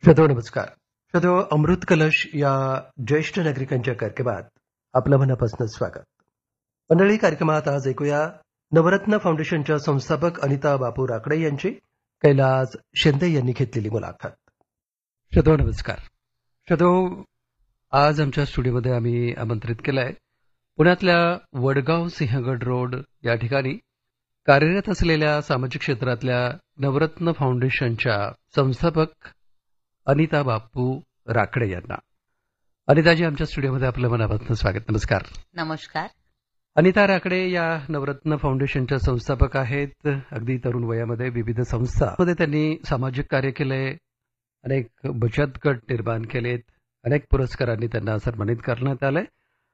श्रोतो नमस्कार. श्रोतो अमृत कलश या ज्येष्ठ नागरिकांच्या कार्यक्रमात आपलं मनापासून स्वागत. मंडळी, कार्यक्रमात आज ऐकूया नवरत्न फाउंडेशनच्या संस्थापक अनिता बापू राकडे यांची कैलास शिंदे यांनी घेतलेली मुलाखत. श्रोतो नमस्कार. श्रोतो, आज आमच्या स्टुडिओमध्ये आम्ही आमंत्रित केलंय पुण्यातल्या वडगाव सिंहगड रोड या ठिकाणी कार्यरत असलेल्या सामाजिक क्षेत्रातल्या नवरत्न फाउंडेशनच्या संस्थापक अनिता बापू राकडे यांना. अनिताजी, आमच्या स्टुडिओमध्ये आपलं मनापासून स्वागत. नमस्कार. नमस्कार. अनिता राकडे या नवरत्न फाउंडेशनच्या संस्थापक आहेत. अगदी तरुण वयामध्ये विविध संस्थांमध्ये त्यांनी सामाजिक कार्य केलंय, अनेक बचत गट निर्माण केलेत, अनेक पुरस्कारांनी त्यांना सन्मानित करण्यात आलंय.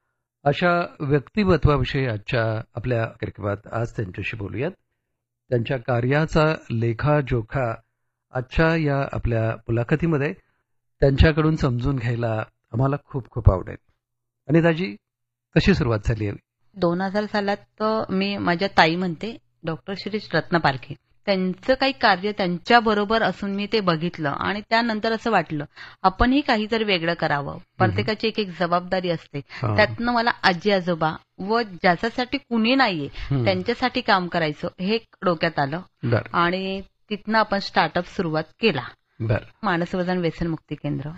अशा व्यक्तिमत्वाविषयी आजच्या आपल्या कार्यक्रमात आज त्यांच्याशी बोलूयात. त्यांच्या कार्याचा लेखाजोखा आजच्या या आपल्या मुलाखतीमध्ये त्यांच्याकडून समजून घ्यायला आम्हाला खूप खूप आवडेल. अनिताजी, कशी सुरुवात झाली आहे? 2000 सालात मी माझ्या ताई म्हणते डॉक्टर शिरीष रत्नपारखे, त्यांचं काही कार्य त्यांच्याबरोबर असून मी ते बघितलं आणि त्यानंतर असं वाटलं आपणही काहीतरी वेगळं करावं. प्रत्येकाची एक एक जबाबदारी असते. त्यातनं मला आजी आजोबा व ज्याच्यासाठी कुणी नाहीये त्यांच्यासाठी काम करायचं हे डोक्यात आलं आणि तिथनं आपण स्टार्टअप सुरुवात केला. मानसवजन व्यसनमुक्ती केंद्र,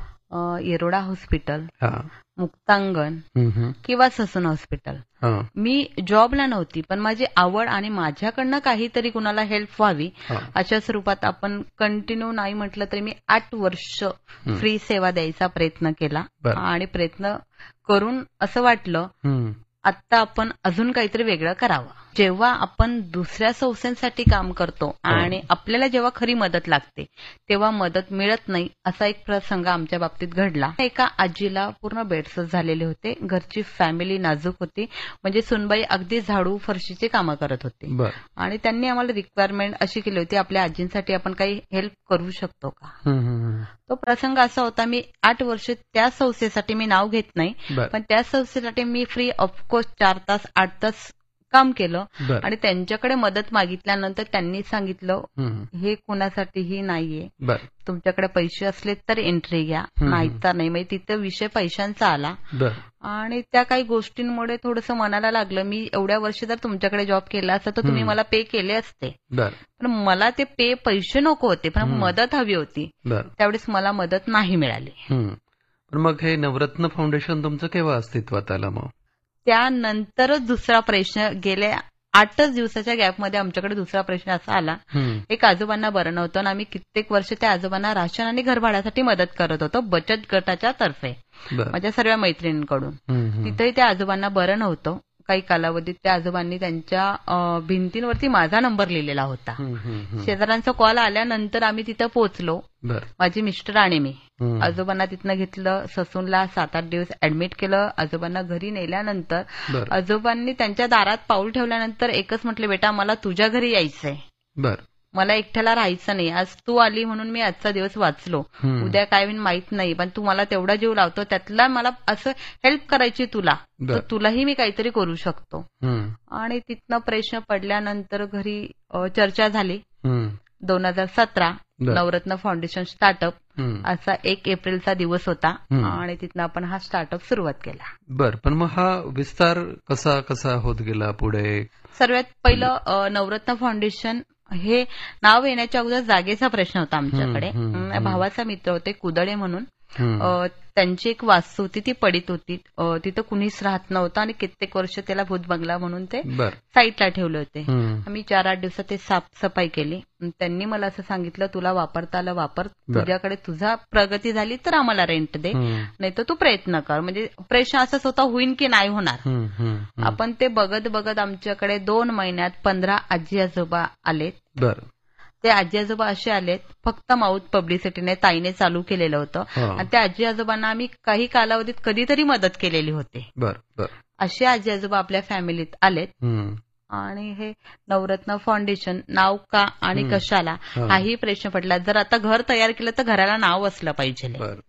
येरोडा हॉस्पिटल, मुक्तांगण किंवा ससून हॉस्पिटल. मी जॉबला नव्हती, पण माझी आवड आणि माझ्याकडनं काहीतरी कुणाला हेल्प व्हावी अशा स्वरूपात आपण कंटिन्यू नाही म्हटलं तरी मी 8 वर्ष फ्री सेवा द्यायचा प्रयत्न केला आणि प्रयत्न करून असं वाटलं आता आपण अजून काहीतरी वेगळं करावं. जेव्हा आपण दुसऱ्या संस्थांसाठी काम करतो आणि आपल्याला जेव्हा खरी मदत लागते तेव्हा मदत मिळत नाही, असा एक प्रसंग आमच्या बाबतीत घडला. एका आजीला पूर्ण बेडसेस झालेले होते, घरची फॅमिली नाजूक होती, म्हणजे सुनबाई अगदी झाडू फरशीचे कामं करत होते आणि त्यांनी आम्हाला रिक्वायरमेंट अशी केली होती आपल्या आजींसाठी आपण काही हेल्प करू शकतो का. तो प्रसंग असा होता, मी 8 वर्ष त्या संस्थेसाठी, मी नाव घेत नाही, पण त्या संस्थेसाठी मी फ्री ऑफकोर्स 4 तास 8 तास काम केलं आणि त्यांच्याकडे मदत मागितल्यानंतर त्यांनी सांगितलं हे कुणासाठीही नाहीये, तुमच्याकडे पैसे असले तर एंट्री घ्या, नाहीतर नाही. म्हणजे तिथं विषय पैशांचा आला आणि त्या काही गोष्टींमुळे थोडंसं मनाला लागलं, मी एवढ्या वर्ष जर तुमच्याकडे जॉब केला असता तर तुम्ही मला पे केले असते, पण मला ते पैसे नको होते, पण मदत हवी होती. त्यावेळेस मला मदत नाही मिळाली. पण मग हे नवरत्न फाउंडेशन तुमचं केव्हा अस्तित्वात आलं? मग त्यानंतरच दुसरा प्रश्न, गेल्या 8च दिवसाच्या गॅपमध्ये आमच्याकडे दुसरा प्रश्न असा आला, एक आजोबांना बरं नव्हतं आणि आम्ही कित्येक वर्ष त्या आजोबांना राशन आणि घरभाड्यासाठी मदत करत होतो बचत गटाच्या तर्फे माझ्या सर्व मैत्रिणींकडून. तिथेही त्या आजोबांना बरं नव्हतं. काही कालावधीत त्या आजोबांनी त्यांच्या भिंतींवरती माझा नंबर लिहिलेला होता. शेजाऱ्यांचा कॉल आल्यानंतर आम्ही तिथं पोहोचलो, माझी मिस्टर आणि मी. आजोबांना तिथनं घेतलं, ससूनला 7-8 दिवस ऍडमिट केलं. आजोबांना घरी नेल्यानंतर आजोबांनी त्यांच्या दारात पाऊल ठेवल्यानंतर एकच म्हटले, बेटा मला तुझ्या घरी यायचंय, मला एकट्याला राहायचं नाही. आज तू आली म्हणून मी आजचा दिवस वाचलो, उद्या काय होईल माहित नाही, पण तू मला तेवढा जीव लावतो, त्यातला मला असं हेल्प करायची तुला, तर तुलाही मी काहीतरी करू शकतो. आणि तिथनं प्रश्न पडल्यानंतर घरी चर्चा झाली. 2017 नवरत्न फाउंडेशन स्टार्टअप असा 1 एप्रिलचा दिवस होता आणि तिथनं आपण हा स्टार्टअप सुरुवात केला. पण मग हा विस्तार कसा कसा होत गेला पुढे? सर्वात पहिलं नवरत्न फाउंडेशन हे नाव येण्याच्या अगोदर जागेचा प्रश्न होता आमच्याकडे. भावाचा मित्र होते कुदळे म्हणून, त्यांची एक वास्तू होती, ती पडीत होती, तिथं कुणीच राहत नव्हतं आणि कित्येक वर्ष त्याला भूत बंगला म्हणून ते साईटला ठेवले होते. आम्ही 4-8 दिवसात ते साफसफाई केली. त्यांनी मला असं सांगितलं, तुला वापरता आलं वापर, तुझ्याकडे तुझा प्रगती झाली तर आम्हाला रेंट दे, नाही तर तू प्रयत्न कर. म्हणजे प्रश्न असाच होता, होईन की नाही होणार. आपण ते बघत बघत आमच्याकडे 2 महिन्यात 15 आजी आजोबा आलेत. ते आजी आजोबा असे आलेत, फक्त माउथ पब्लिसिटीने ताईने चालू केलेलं होतं आणि त्या आजी आजोबांना आम्ही काही कालावधीत कधीतरी मदत केलेली होते. असे आजी आजोबा आपल्या फॅमिलीत आलेत आणि हे नवरत्न फाउंडेशन नाव का आणि कशाला हाही प्रश्न पडला. जर आता घर तयार केलं तर घराला नाव असलं पाहिजे.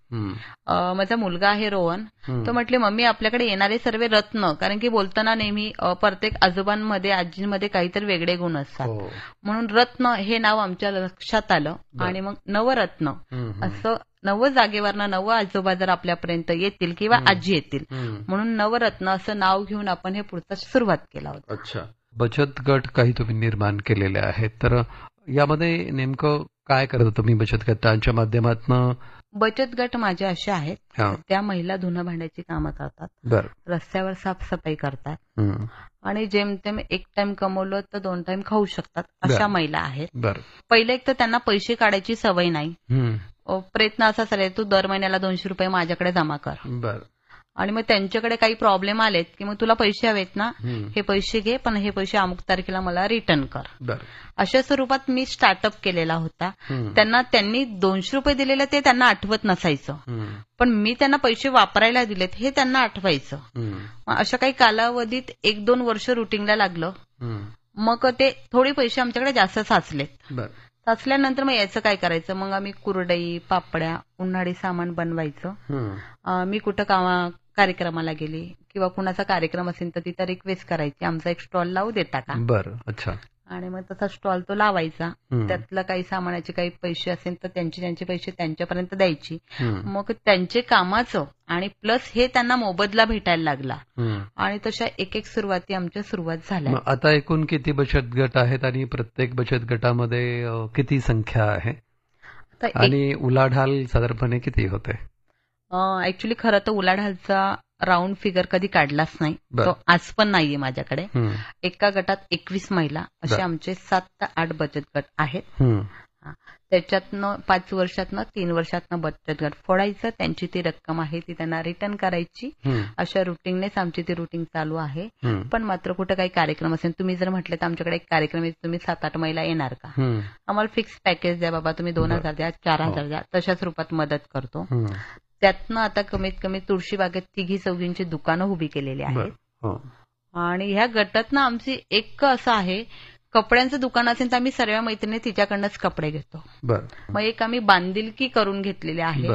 माझा मुलगा आहे रोहन, तो म्हटले मम्मी आपल्याकडे येणारे सर्व रत्न, कारण की बोलताना नेहमी प्रत्येक आजोबांमध्ये आजींमध्ये काहीतरी वेगळे गुण असतात, म्हणून रत्न हे नाव आमच्या लक्षात आलं. आणि मग नवरत्न असं नवं जागेवरनं नवं आजोबा जर आपल्यापर्यंत येतील किंवा आजी येतील, म्हणून नवरत्न असं नाव घेऊन आपण हे पुढचं सुरुवात केला होता. अच्छा, बचत गट काही तुम्ही निर्माण केलेले आहेत, तर यामध्ये नेमकं काय करता तुम्ही बचत गटांच्या माध्यमातून? बचत गट माझे असे आहेत, त्या महिला धुणं भांड्याची कामं करतात, रस्त्यावर साफसफाई करतात, आणि जेमतेम एक टाइम कमवलं तर 2 टाइम खाऊ शकतात अशा महिला आहेत. पहिले एक तर त्यांना पैसे काढायची सवय नाही. प्रयत्न असा चालेल तू दर महिन्याला 200 रुपये माझ्याकडे जमा कर, आणि मग त्यांच्याकडे काही प्रॉब्लेम आलेत की मग तुला पैसे हवेत ना, हे पैसे घे, पण हे पैसे अमुक तारखेला मला रिटर्न कर. अशा स्वरूपात मी स्टार्टअप केलेला होता. त्यांनी 200 रुपये दिलेले ते त्यांना आठवत नसायचं, पण मी त्यांना पैसे वापरायला दिलेत हे त्यांना आठवायचं. अशा काही कालावधीत 1-2 वर्ष रुटीनला लागलं, मग ते थोडे पैसे आमच्याकडे जास्त साचलेत. साचल्यानंतर मग याचं काय करायचं, मग आम्ही कुरडई, पापड्या, उन्हाळी सामान बनवायचं. मी कुठं कार्यक्रमाला गेली किंवा कुणाचा कार्यक्रम असेल तर तिथं रिक्वेस्ट करायची आमचा एक स्टॉल लावू देता का. अच्छा. आणि मग तसा स्टॉल तो लावायचा. त्यातलं काही सामानाचे काही पैसे असेल तर त्यांचे पैसे त्यांच्यापर्यंत द्यायची. मग त्यांचे कामाचं आणि प्लस हे त्यांना मोबदला भेटायला लागला, आणि तशा एक सुरुवाती आमच्या सुरुवात झाल्या. आता एकूण किती बचत गट आहेत आणि प्रत्येक बचत गटामध्ये किती संख्या आहे आणि उलाढाल साधारणपणे किती होते? ऍक्च्युली खरं तर उलाढालचा राऊंड फिगर कधी काढलाच नाही, तो आज पण नाहीये माझ्याकडे. एका गटात 21 महिला असे आमचे 7 ते 8 बचत गट आहेत. त्याच्यातनं 5 वर्षातनं 3 वर्षातनं बचत गट फोडायचं, त्यांची ती रक्कम आहे ती त्यांना रिटर्न करायची. अशा रुटीननेच आमची ती रुटीन चालू आहे. पण मात्र कुठं काही कार्यक्रम असेल, तुम्ही जर म्हटलं तर आमच्याकडे एक कार्यक्रम आहे, तुम्ही 7-8 महिला येणार का, आम्हाला फिक्स पॅकेज द्या बाबा, तुम्ही 2000 द्या, 4000 द्या, तशाच रूपात मदत करतो. त्यातनं आता कमीत कमी तुळशीबागेत 3-4 दुकानं उभी केलेली आहेत. आणि ह्या गटातनं आमची एक असं आहे, कपड्यांचं दुकान असेल तर आम्ही सर्व मैत्रिणी तिच्याकडनंच कपडे घेतो. मग एक आम्ही बांधिलकी करून घेतलेली आहे,